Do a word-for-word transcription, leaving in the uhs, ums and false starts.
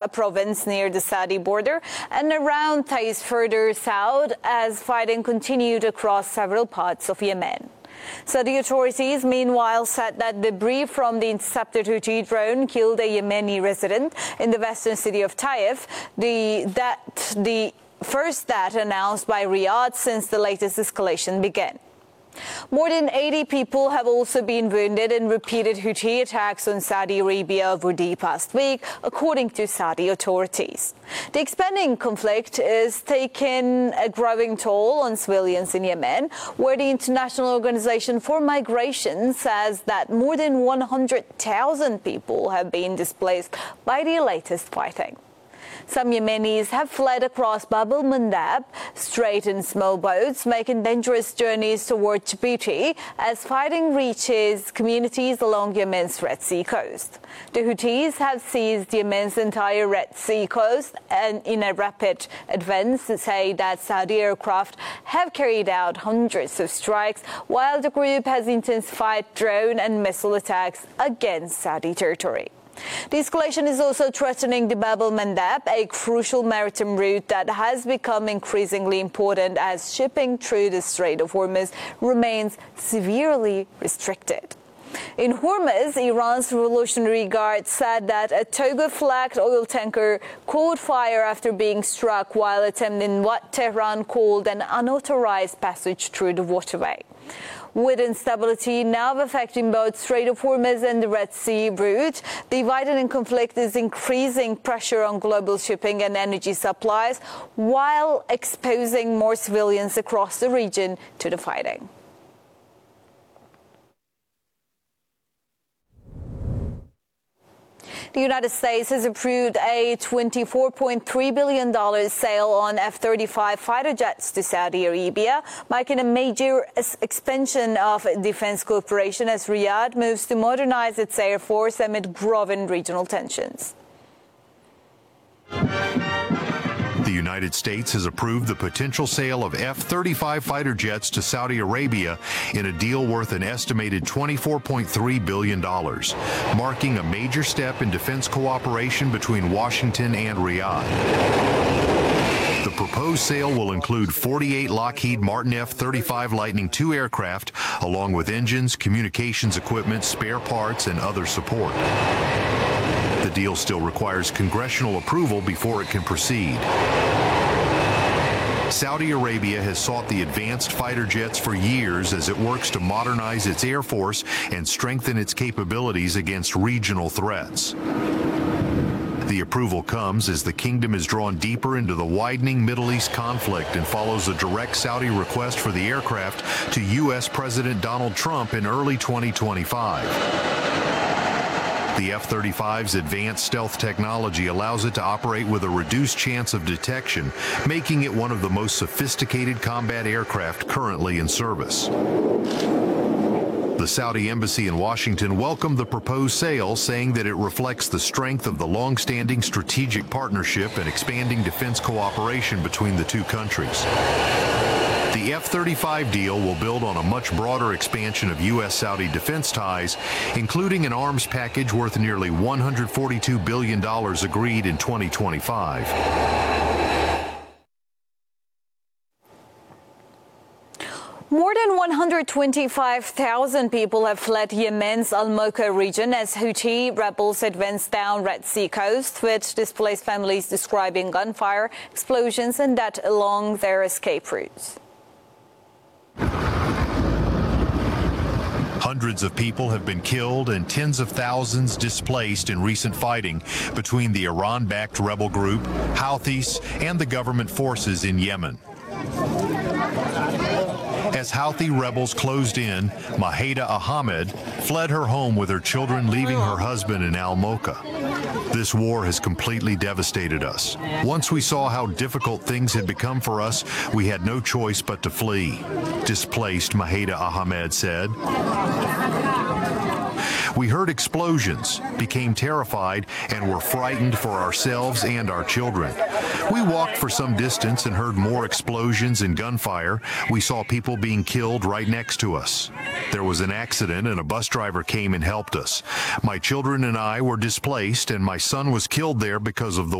province near the Saudi border, and around Taiz further south as fighting continued across several parts of Yemen. Saudi authorities, meanwhile, said that debris from the intercepted Houthi drone killed a Yemeni resident in the western city of Taif, the, that, the first that announced by Riyadh since the latest escalation began. More than eighty people have also been wounded in repeated Houthi attacks on Saudi Arabia over the past week, according to Saudi authorities. The expanding conflict is taking a growing toll on civilians in Yemen, where the International Organization for Migration says that more than one hundred thousand people have been displaced by the latest fighting. Some Yemenis have fled across Bab el-Mandab Strait in small boats, making dangerous journeys toward Djibouti as fighting reaches communities along Yemen's Red Sea coast. The Houthis have seized Yemen's entire Red Sea coast and in a rapid advance say that Saudi aircraft have carried out hundreds of strikes, while the group has intensified drone and missile attacks against Saudi territory. The escalation is also threatening the Bab el-Mandab, a crucial maritime route that has become increasingly important as shipping through the Strait of Hormuz remains severely restricted. In Hormuz, Iran's Revolutionary Guard said that a Togo-flagged oil tanker caught fire after being struck while attempting what Tehran called an unauthorized passage through the waterway. With instability now affecting both Strait of Hormuz and the Red Sea route, the widening conflict is increasing pressure on global shipping and energy supplies while exposing more civilians across the region to the fighting. The United States has approved a twenty-four point three billion dollars sale on F thirty-five fighter jets to Saudi Arabia, marking a major expansion of defense cooperation as Riyadh moves to modernize its air force amid growing regional tensions. The United States has approved the potential sale of F thirty-five fighter jets to Saudi Arabia in a deal worth an estimated twenty-four point three billion dollars, marking a major step in defense cooperation between Washington and Riyadh. The proposed sale will include forty-eight Lockheed Martin F thirty-five Lightning two aircraft, along with engines, communications equipment, spare parts, and other support. The deal still requires congressional approval before it can proceed. Saudi Arabia has sought the advanced fighter jets for years as it works to modernize its air force and strengthen its capabilities against regional threats. The approval comes as the kingdom is drawn deeper into the widening Middle East conflict and follows a direct Saudi request for the aircraft to U S President Donald Trump in early twenty twenty-five. The F thirty-five's advanced stealth technology allows it to operate with a reduced chance of detection, making it one of the most sophisticated combat aircraft currently in service. The Saudi embassy in Washington welcomed the proposed sale, saying that it reflects the strength of the long-standing strategic partnership and expanding defense cooperation between the two countries. The F thirty-five deal will build on a much broader expansion of U S Saudi defense ties, including an arms package worth nearly one hundred forty-two billion dollars agreed in twenty twenty-five. More than one hundred twenty-five thousand people have fled Yemen's Al-Mocha region as Houthi rebels advance down Red Sea coast, with displaced families describing gunfire, explosions, and death along their escape routes. Hundreds of people have been killed and tens of thousands displaced in recent fighting between the Iran-backed rebel group, Houthis, and the government forces in Yemen. As Houthi rebels closed in, Maheda Ahmed fled her home with her children, leaving her husband in Al-Mocha. This war has completely devastated us. Once we saw how difficult things had become for us, we had no choice but to flee, displaced Maheda Ahmed said. We heard explosions, became terrified, and were frightened for ourselves and our children. We walked for some distance and heard more explosions and gunfire. We saw people being killed right next to us. There was an accident and a bus driver came and helped us. My children and I were displaced, and my son was killed there because of the